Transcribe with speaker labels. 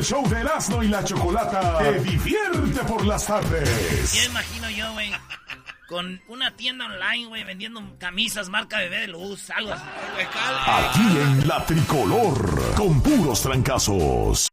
Speaker 1: el show de Erasmo y la Chocolata te divierte por las tardes.
Speaker 2: Ya imagino yo, güey, con una tienda online, güey, vendiendo camisas marca Bebé de Luz, algo así.
Speaker 1: Aquí en La Tricolor, con puros trancazos.